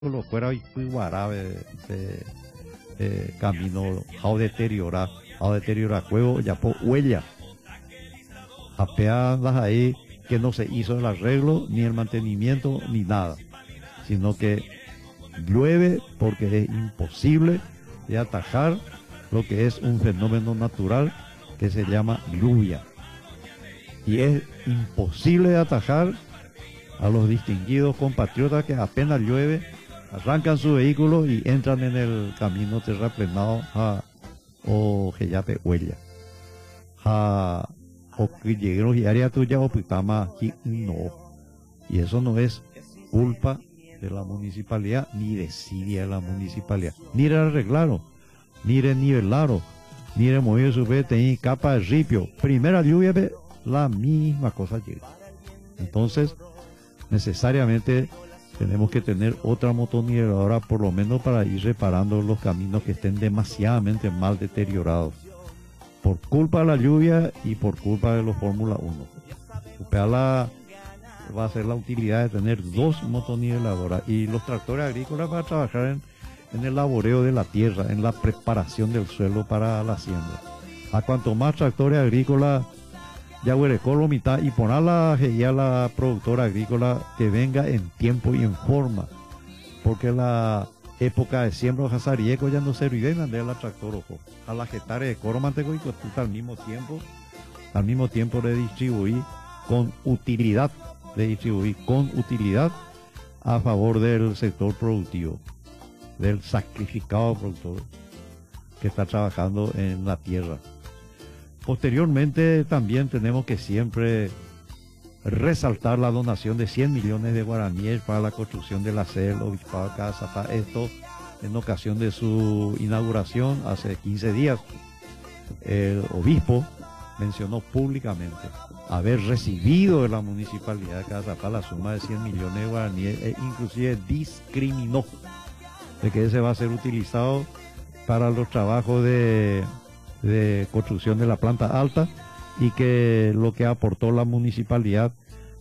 lo fuera y fui guarabe camino a deteriorar juego ya por huella apeadas ahí que no se hizo el arreglo ni el mantenimiento ni nada, sino que llueve porque es imposible de atajar lo que es un fenómeno natural que se llama lluvia, y es imposible de atajar a los distinguidos compatriotas que apenas llueve arrancan su vehículo y entran en el camino terraplenado o que ya te huella o que lleguen y área tuya o pitama aquí no, y eso no es culpa de la municipalidad ni desidia de la municipalidad, ni de arreglaron, ni de nivelaron, ni de mover su vete y capa de ripio, primera lluvia la misma cosa llega. Entonces necesariamente tenemos que tener otra motoniveladora por lo menos para ir reparando los caminos que estén demasiadamente mal deteriorados por culpa de la lluvia y por culpa de los Fórmula 1. Va a ser la utilidad de tener dos motoniveladoras y los tractores agrícolas para trabajar en el laboreo de la tierra, en la preparación del suelo para la siembra. A cuanto más tractores agrícolas ya huerecó mitad y ponerla a la productora agrícola que venga en tiempo y en forma, porque la época de siembra de Hazarieco ya no se olviden de la tractor ojo a la getare de coro manteco y al mismo tiempo de distribuir con utilidad a favor del sector productivo, del sacrificado productor que está trabajando en la tierra. Posteriormente también tenemos que siempre resaltar la donación de 100 millones de guaraníes para la construcción de la sede del Obispado de Cazapá. Esto en ocasión de su inauguración hace 15 días. El obispo mencionó públicamente haber recibido de la municipalidad de Cazapá la suma de 100 millones de guaraníes e inclusive discriminó de que ese va a ser utilizado para los trabajos de construcción de la planta alta, y que lo que aportó la municipalidad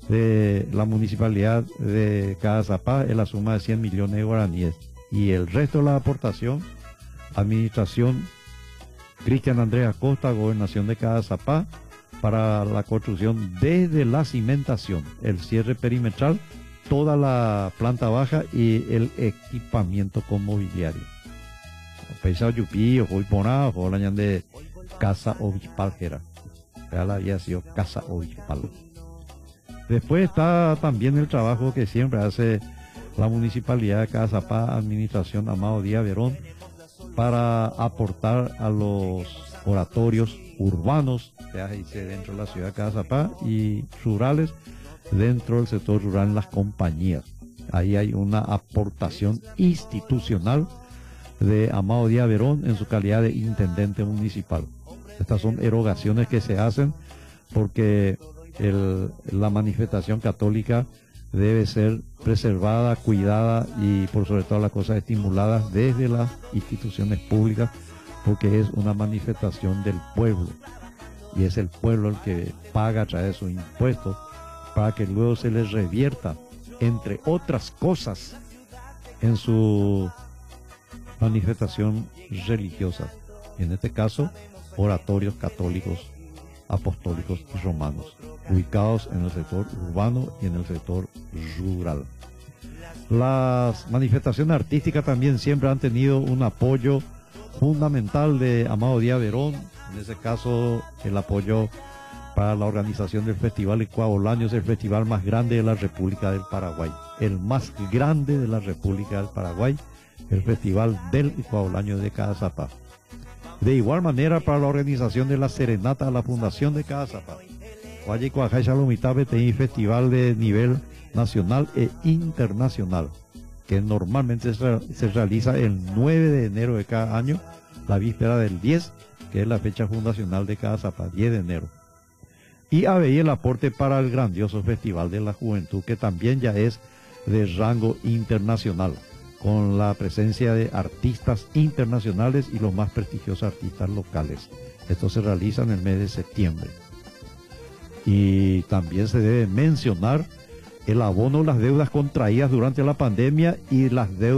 de Cazapá es la suma de 100 millones de guaraníes, y el resto de la aportación, administración Cristian Andrés Acosta, gobernación de Cazapá, para la construcción desde la cimentación, el cierre perimetral, toda la planta baja y el equipamiento con mobiliario. Pesa Yupi, hoy Pona, o la de Casa Obispal, ya había sido Casa Obispal. Después está también el trabajo que siempre hace la municipalidad de Cazapá, administración Amado Díaz Verón, para aportar a los oratorios urbanos que hay dentro de la ciudad de Cazapá y rurales dentro del sector rural en las compañías. Ahí hay una aportación institucional de Amado Díaz Verón en su calidad de intendente municipal. Estas son erogaciones que se hacen porque la manifestación católica debe ser preservada, cuidada y por sobre todas las cosas estimulada desde las instituciones públicas, porque es una manifestación del pueblo y es el pueblo el que paga a través de sus impuestos para que luego se les revierta, entre otras cosas, en su manifestación religiosa, en este caso oratorios católicos, apostólicos y romanos, ubicados en el sector urbano y en el sector rural. Las manifestaciones artísticas también siempre han tenido un apoyo fundamental de Amado Díaz Verón, en ese caso el apoyo para la organización del Festival Ecuabolaño, es el festival más grande de la República del Paraguay, el más grande de la República del Paraguay, el Festival del Ecuabolaño de Cazapá. De igual manera para la organización de la serenata a la Fundación de Cazapá. Festival de nivel nacional e internacional, que normalmente se realiza el 9 de enero de cada año, la víspera del 10, que es la fecha fundacional de Cazapá, 10 de enero. Y ahí el aporte para el grandioso Festival de la Juventud, que también ya es de rango internacional, con la presencia de artistas internacionales y los más prestigiosos artistas locales. Esto se realiza en el mes de septiembre. Y también se debe mencionar el abono de las deudas contraídas durante la pandemia y las deudas